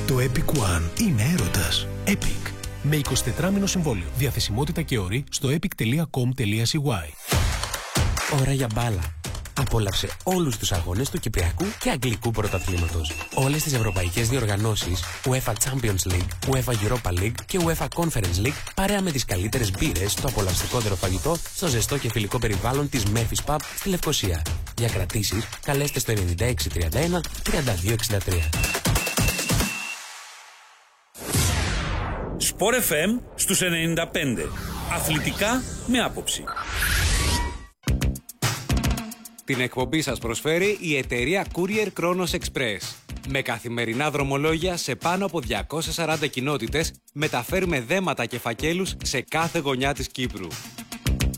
Το Epic One είναι έρωτας. Epic. Με 24μηνο συμβόλαιο. Διαθεσιμότητα και όροι στο epic.com.cy. Ώρα για μπάλα. Απόλαυσε όλους τους αγώνες του Κυπριακού και Αγγλικού Πρωταθλήματος. Όλες τις ευρωπαϊκές διοργανώσεις, UEFA Champions League, UEFA Europa League και UEFA Conference League, παρέα με τις καλύτερες μπύρες, το απολαυστικότερο φαγητό, στο ζεστό και φιλικό περιβάλλον της Memphis Pub στη Λευκοσία. Για κρατήσεις, καλέστε στο 9631 3263. Sport FM στους 95. Αθλητικά με άποψη. Την εκπομπή σας προσφέρει η εταιρεία Courier Kronos Express. Με καθημερινά δρομολόγια σε πάνω από 240 κοινότητες, μεταφέρουμε δέματα και φακέλους σε κάθε γωνιά της Κύπρου.